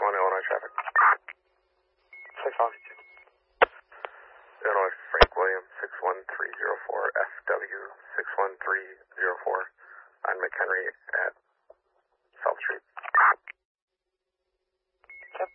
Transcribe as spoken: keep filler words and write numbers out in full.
one, Illinois traffic. six altitude. Illinois Frank William, six one three zero four, F W six one three zero four on McHenry at South Street.